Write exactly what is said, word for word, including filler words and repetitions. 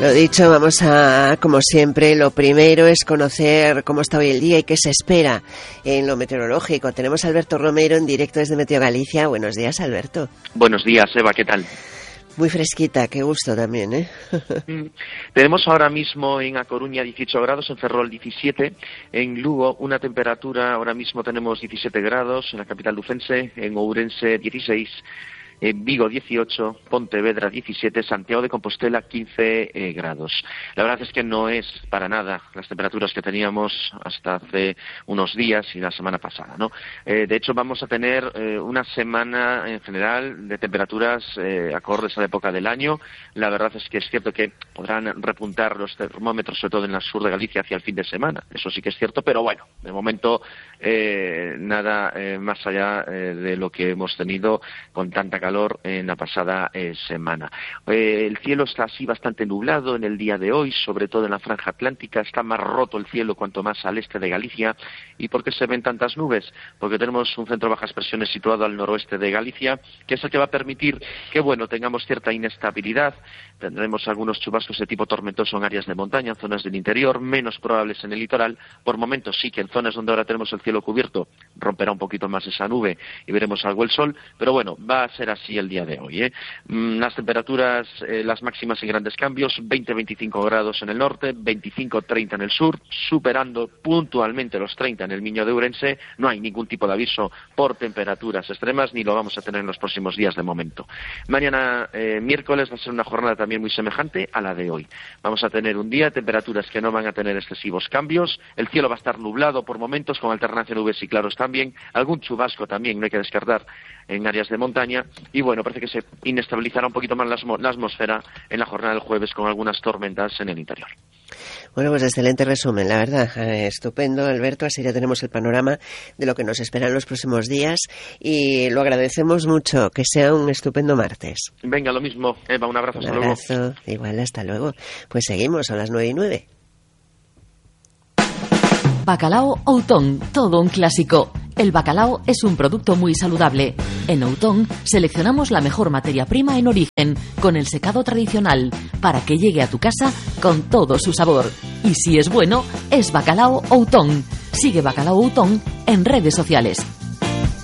Lo dicho, vamos a, como siempre, lo primero es conocer cómo está hoy el día y qué se espera en lo meteorológico. Tenemos a Alberto Romero en directo desde Meteo Galicia. Buenos días, Alberto. Buenos días, Eva, ¿qué tal? Muy fresquita, qué gusto también, ¿eh? Mm. Tenemos ahora mismo en A Coruña dieciocho grados, en Ferrol diecisiete, en Lugo una temperatura, ahora mismo tenemos diecisiete grados, en la capital lucense, en Ourense dieciséis, en Vigo dieciocho, Pontevedra diecisiete, Santiago de Compostela quince eh, grados. La verdad es que no es para nada las temperaturas que teníamos hasta hace unos días y la semana pasada, ¿no? Eh, de hecho, vamos a tener eh, una semana en general de temperaturas eh, acordes a la época del año. La verdad es que es cierto que podrán repuntar los termómetros, sobre todo en el sur de Galicia, hacia el fin de semana. Eso sí que es cierto, pero bueno, de momento eh, nada eh, más allá eh, de lo que hemos tenido con tanta calor en la pasada eh, semana. Eh, el cielo está así bastante nublado en el día de hoy, sobre todo en la franja atlántica. Está más roto el cielo cuanto más al este de Galicia. ¿Y por qué se ven tantas nubes? Porque tenemos un centro de bajas presiones situado al noroeste de Galicia, que es el que va a permitir que, bueno, tengamos cierta inestabilidad. Tendremos algunos chubascos de tipo tormentoso en áreas de montaña, en zonas del interior, menos probables en el litoral. Por momentos sí que en zonas donde ahora tenemos el cielo cubierto romperá un poquito más esa nube y veremos algo el sol, pero bueno, va a ser así el día de hoy, ¿eh? Las temperaturas, eh, las máximas sin grandes cambios, veinte a veinticinco grados en el norte, veinticinco a treinta en el sur, superando puntualmente los treinta en el Miño de Ourense. No hay ningún tipo de aviso por temperaturas extremas, ni lo vamos a tener en los próximos días de momento. Mañana, eh, miércoles, va a ser una jornada también muy semejante a la de hoy. Vamos a tener un día de temperaturas que no van a tener excesivos cambios, el cielo va a estar nublado por momentos, con alternancia de nubes y claros también, algún chubasco también, no hay que descartar, en áreas de montaña. Y bueno, parece que se inestabilizará un poquito más la, la atmósfera en la jornada del jueves con algunas tormentas en el interior. Bueno, pues excelente resumen, la verdad. Eh, estupendo, Alberto. Así ya tenemos el panorama de lo que nos espera en los próximos días y lo agradecemos mucho. Que sea un estupendo martes. Venga, lo mismo. Eva, un abrazo. Un hasta abrazo. Luego. Igual, hasta luego. Pues seguimos, son las nueve y nueve. Bacalao Outón, todo un clásico. El bacalao es un producto muy saludable. En Outón seleccionamos la mejor materia prima en origen, con el secado tradicional, para que llegue a tu casa con todo su sabor. Y si es bueno, es Bacalao Outón. Sigue Bacalao Outón en redes sociales.